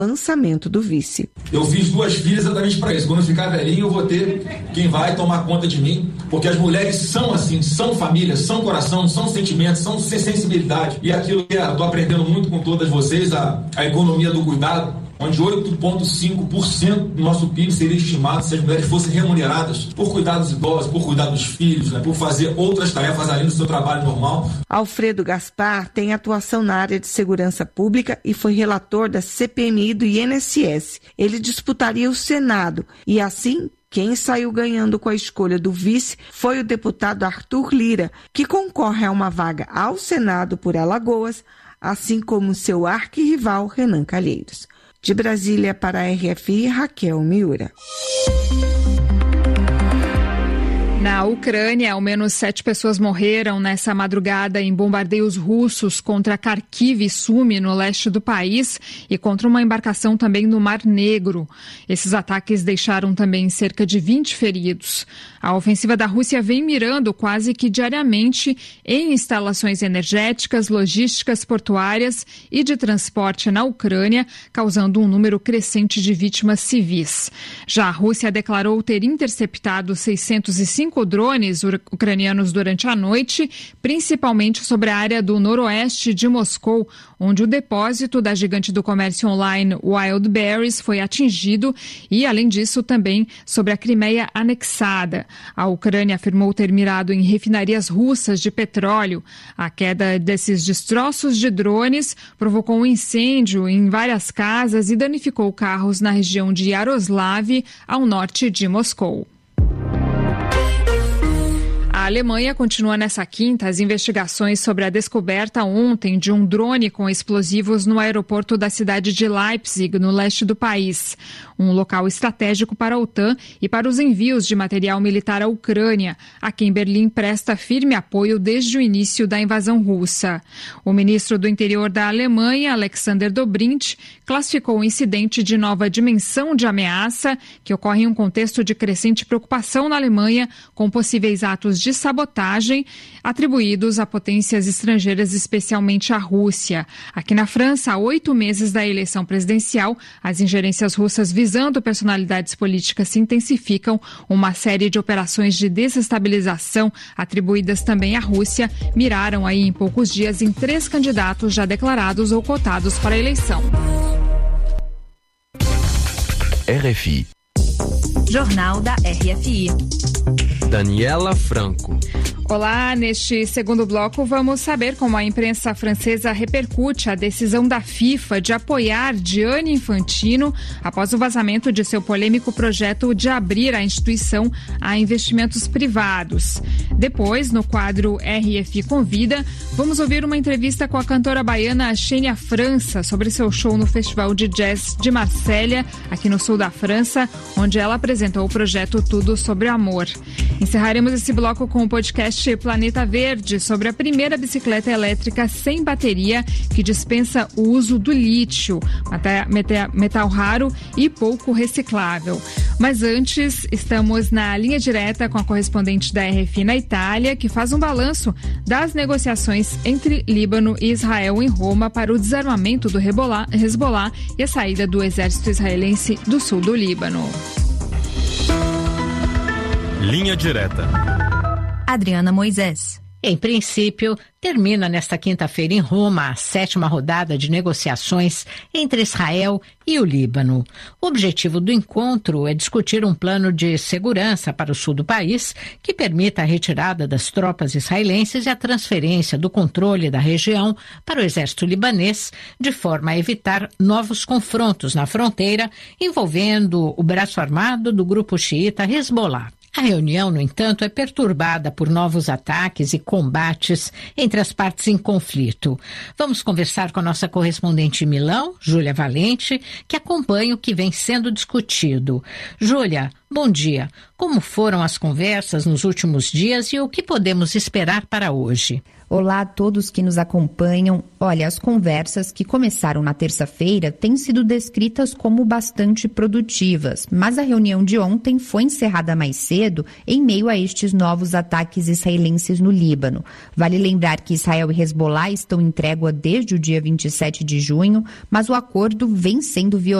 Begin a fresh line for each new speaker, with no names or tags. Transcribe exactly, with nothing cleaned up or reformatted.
lançamento do vice.
Eu fiz duas filhas exatamente para isso. Quando eu ficar velhinho, eu vou ter quem vai tomar conta de mim, porque as mulheres são assim, são família, são coração, são sentimentos, são sensibilidade. E aquilo que eu estou aprendendo muito com todas vocês, a, a economia do cuidado, onde oito vírgula cinco por cento do nosso P I B seria estimado se as mulheres fossem remuneradas por cuidar dos idosos, por cuidar dos filhos, né, por fazer outras tarefas além do seu trabalho normal.
Alfredo Gaspar tem atuação na área de segurança pública e foi relator da C P M I do I N S S. Ele disputaria o Senado e, assim, quem saiu ganhando com a escolha do vice foi o deputado Arthur Lira, que concorre a uma vaga ao Senado por Alagoas, assim como seu arquirrival Renan Calheiros. De Brasília para a R F I, Raquel Miura.
Na Ucrânia, ao menos sete pessoas morreram nessa madrugada em bombardeios russos contra Kharkiv e Sumi, no leste do país, e contra uma embarcação também no Mar Negro. Esses ataques deixaram também cerca de vinte feridos. A ofensiva da Rússia vem mirando quase que diariamente em instalações energéticas, logísticas, portuárias e de transporte na Ucrânia, causando um número crescente de vítimas civis. Já a Rússia declarou ter interceptado seiscentos e cinco drones ucranianos durante a noite, principalmente sobre a área do noroeste de Moscou, onde o depósito da gigante do comércio online Wildberries foi atingido e, além disso, também sobre a Crimeia anexada. A Ucrânia afirmou ter mirado em refinarias russas de petróleo. A queda desses destroços de drones provocou um incêndio em várias casas e danificou carros na região de Yaroslav, ao norte de Moscou. A Alemanha continua nessa quinta as investigações sobre a descoberta ontem de um drone com explosivos no aeroporto da cidade de Leipzig, no leste do país. Um local estratégico para a OTAN e para os envios de material militar à Ucrânia, a quem Berlim presta firme apoio desde o início da invasão russa. O ministro do Interior da Alemanha, Alexander Dobrindt, classificou o incidente de nova dimensão de ameaça, que ocorre em um contexto de crescente preocupação na Alemanha com possíveis atos de sabotagem atribuídos a potências estrangeiras, especialmente à Rússia. Aqui na França, há oito meses da eleição presidencial, as ingerências russas visando personalidades políticas se intensificam. Uma série de operações de desestabilização atribuídas também à Rússia miraram aí em poucos dias em três candidatos já declarados ou cotados para a eleição.
R F I.
Jornal da R F I.
Daniela Franco.
Olá, neste segundo bloco vamos saber como a imprensa francesa repercute a decisão da FIFA de apoiar Gianni Infantino após o vazamento de seu polêmico projeto de abrir a instituição a investimentos privados. Depois, no quadro R F I Convida, vamos ouvir uma entrevista com a cantora baiana Xenia França sobre seu show no Festival de Jazz de Marsella, aqui no sul da França, onde ela apresentou o projeto Tudo Sobre Amor. Encerraremos esse bloco com o podcast Planeta Verde, sobre a primeira bicicleta elétrica sem bateria que dispensa o uso do lítio, metal raro e pouco reciclável. Mas antes, estamos na linha direta com a correspondente da R F I na Itália, que faz um balanço das negociações entre Líbano e Israel em Roma para o desarmamento do Hezbollah e a saída do exército israelense do sul do Líbano.
Linha direta.
Adriana Moisés.
Em princípio, termina nesta quinta-feira em Roma a sétima rodada de negociações entre Israel e o Líbano. O objetivo do encontro é discutir um plano de segurança para o sul do país que permita a retirada das tropas israelenses e a transferência do controle da região para o exército libanês, de forma a evitar novos confrontos na fronteira envolvendo o braço armado do grupo xiita Hezbollah. A reunião, no entanto, é perturbada por novos ataques e combates entre as partes em conflito. Vamos conversar com a nossa correspondente em Milão, Júlia Valente, que acompanha o que vem sendo discutido. Júlia, bom dia. Como foram as conversas nos últimos dias e o que podemos esperar para hoje?
Olá a todos que nos acompanham. Olha, as conversas que começaram na terça-feira têm sido descritas como bastante produtivas, mas a reunião de ontem foi encerrada mais cedo em meio a estes novos ataques israelenses no Líbano. Vale lembrar que Israel e Hezbollah estão em trégua desde o dia vinte e sete de junho, mas o acordo vem sendo violado